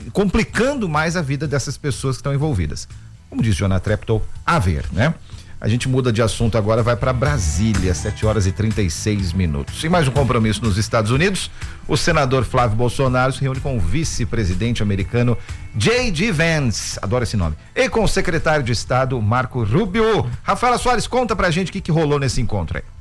complicando mais a vida dessas pessoas que estão envolvidas. Como diz Jonah Treptow, a ver, né? A gente muda de assunto agora, vai para Brasília, 7h36. Em mais um compromisso nos Estados Unidos, o senador Flávio Bolsonaro se reúne com o vice-presidente americano J.D. Vance, adoro esse nome, e com o secretário de Estado Marco Rubio. Rafaela Soares, conta pra gente o que rolou nesse encontro aí.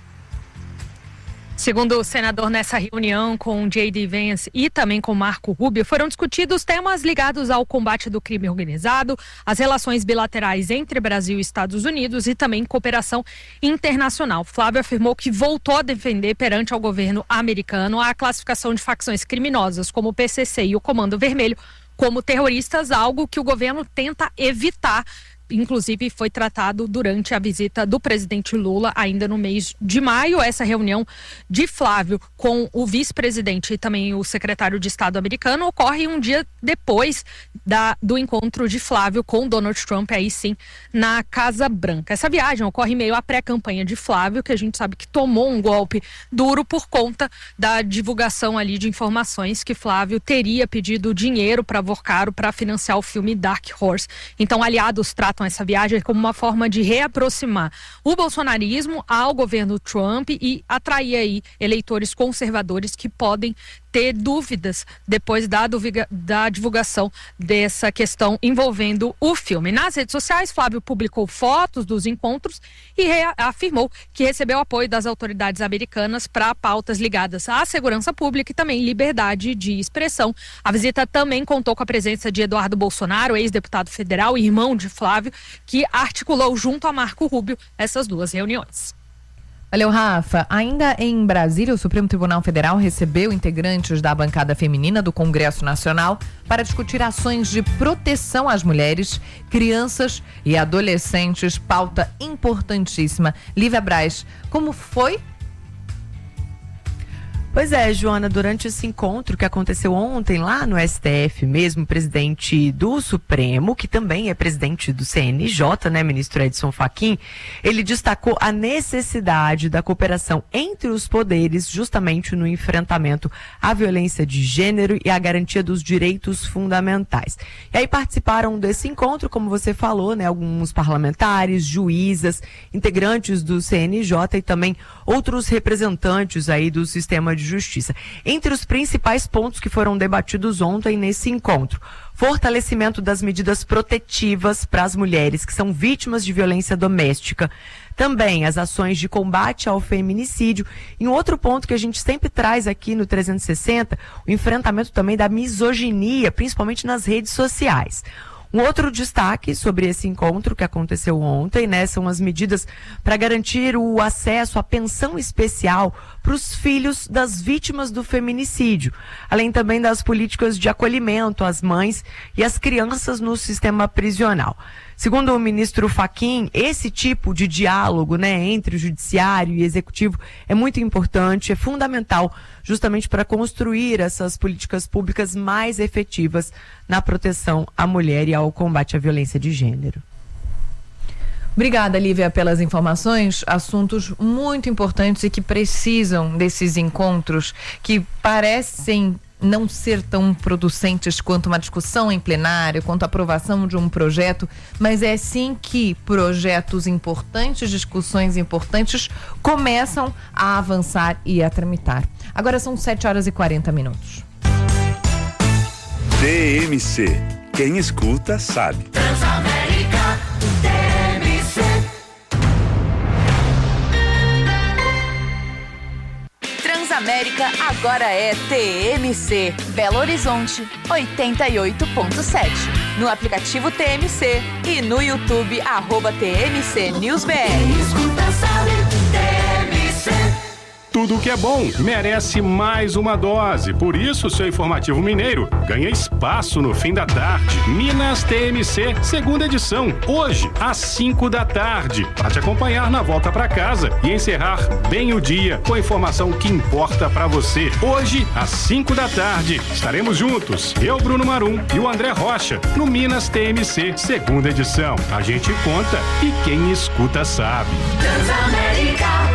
Segundo o senador, nessa reunião com J.D. Vance e também com Marco Rubio, foram discutidos temas ligados ao combate do crime organizado, as relações bilaterais entre Brasil e Estados Unidos e também cooperação internacional. Flávio afirmou que voltou a defender perante ao governo americano a classificação de facções criminosas como o PCC e o Comando Vermelho como terroristas, algo que o governo tenta evitar. Inclusive foi tratado durante a visita do presidente Lula ainda no mês de maio. Essa reunião de Flávio com o vice-presidente e também o secretário de Estado americano ocorre um dia depois do encontro de Flávio com Donald Trump, aí sim, na Casa Branca. Essa viagem ocorre em meio à pré-campanha de Flávio, que a gente sabe que tomou um golpe duro por conta da divulgação ali de informações que Flávio teria pedido dinheiro para Vorcaro para financiar o filme Dark Horse. Então, aliados tratam essa viagem como uma forma de reaproximar o bolsonarismo ao governo Trump e atrair aí eleitores conservadores que podem ter dúvidas depois da divulgação dessa questão envolvendo o filme. Nas redes sociais, Flávio publicou fotos dos encontros e afirmou que recebeu apoio das autoridades americanas para pautas ligadas à segurança pública e também liberdade de expressão. A visita também contou com a presença de Eduardo Bolsonaro, ex-deputado federal e irmão de Flávio, que articulou junto a Marco Rubio essas duas reuniões. Valeu, Rafa. Ainda em Brasília, o Supremo Tribunal Federal recebeu integrantes da bancada feminina do Congresso Nacional para discutir ações de proteção às mulheres, crianças e adolescentes, pauta importantíssima. Lívia Braz, como foi? Pois é, Joana, durante esse encontro que aconteceu ontem lá no STF mesmo, o presidente do Supremo, que também é presidente do CNJ, né, ministro Edson Fachin, ele destacou a necessidade da cooperação entre os poderes justamente no enfrentamento à violência de gênero e à garantia dos direitos fundamentais. E aí participaram desse encontro, como você falou, né, alguns parlamentares, juízas, integrantes do CNJ e também outros representantes aí do sistema de justiça. Entre os principais pontos que foram debatidos ontem nesse encontro: fortalecimento das medidas protetivas para as mulheres que são vítimas de violência doméstica, também as ações de combate ao feminicídio, e um outro ponto que a gente sempre traz aqui no 360, o enfrentamento também da misoginia, principalmente nas redes sociais. Um outro destaque sobre esse encontro que aconteceu ontem, né, são as medidas para garantir o acesso à pensão especial para os filhos das vítimas do feminicídio, além também das políticas de acolhimento às mães e às crianças no sistema prisional. Segundo o ministro Fachin, esse tipo de diálogo, né, entre o judiciário e o executivo é muito importante, é fundamental justamente para construir essas políticas públicas mais efetivas na proteção à mulher e ao combate à violência de gênero. Obrigada, Lívia, pelas informações. Assuntos muito importantes e que precisam desses encontros que parecem não ser tão producentes quanto uma discussão em plenário, quanto a aprovação de um projeto, mas é sim que projetos importantes, discussões importantes começam a avançar e a tramitar. Agora são 7h40. TMC. Quem escuta sabe. Transamérica, TMC. Transamérica agora é TMC. Belo Horizonte, 88.7. No aplicativo TMC e no YouTube, @TMC NewsBR. Quem escuta sabe, TMC. Tudo que é bom merece mais uma dose. Por isso, o seu Informativo Mineiro ganha espaço no fim da tarde. Minas TMC, segunda edição, hoje, às 5 da tarde. Para te acompanhar na volta para casa e encerrar bem o dia com a informação que importa para você. Hoje, às 5 da tarde, estaremos juntos, eu, Bruno Marum e o André Rocha, no Minas TMC, segunda edição. A gente conta e quem escuta sabe. Transamérica.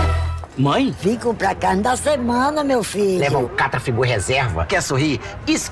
Mãe? Vim comprar carne da semana, meu filho. Leva o Catra Frigor Reserva. Quer sorrir?